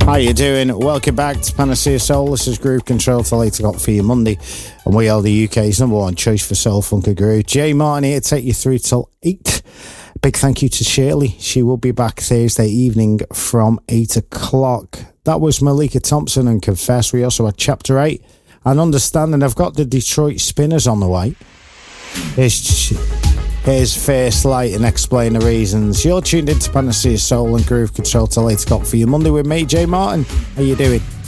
How you doing? Welcome back to Panacea Soul. This is Groove Control till 8 o'clock for you Monday. And we are the UK's number one choice for soul, funk and groove. Jay Martin here to take you through till 8. Big thank you to Shirley. She will be back Thursday evening from 8 o'clock. That was Malika Thompson and Confess. We also had Chapter 8 and Understanding. I've got the Detroit Spinners on the way. Here's First Light and Explain the Reasons. You're tuned into Panacea Soul and Groove Control till 8 o'clock for you Monday with me, Jay Martin. How you doing?